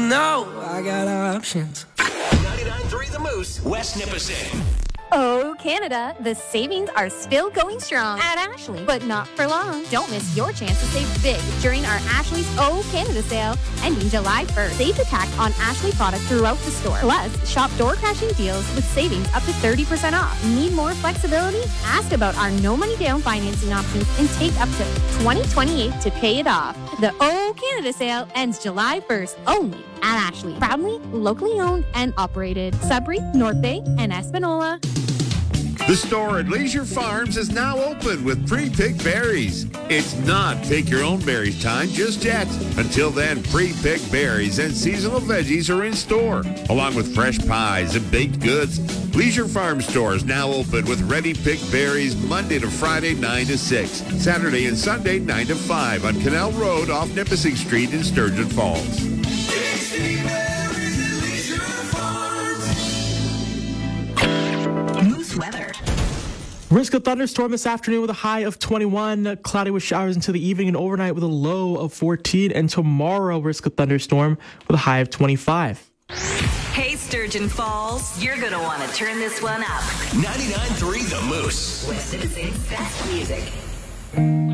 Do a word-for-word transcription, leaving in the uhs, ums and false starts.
know I got options. ninety-nine point three The Moose, West Nipissing. Oh, Canada, the savings are still going strong at Ashley, but not for long. Don't miss your chance to save big during our Ashley's Oh Canada sale ending July first. Save the tax on Ashley products throughout the store. Plus, shop door-crashing deals with savings up to thirty percent off. Need more flexibility? Ask about our no-money down financing options and take up to twenty twenty-eight to pay it off. The Oh Canada sale ends July first only at Ashley. Proudly, locally owned and operated. Sudbury, North Bay, and Espanola. The store at Leisure Farms is now open with pre-picked berries. It's not pick your own berries time just yet. Until then, pre-picked berries and seasonal veggies are in store, along with fresh pies and baked goods. Leisure Farm store is now open with ready-picked berries Monday to Friday, nine to six. Saturday and Sunday, nine to five on Canal Road off Nipissing Street in Sturgeon Falls. Moose weather. Risk of thunderstorm this afternoon with a high of twenty-one. Cloudy with showers into the evening and overnight with a low of fourteen. And tomorrow, risk of thunderstorm with a high of twenty-five. Hey, Sturgeon Falls, you're going to want to turn this one up. ninety-nine point three The Moose. West Nipissing's best music.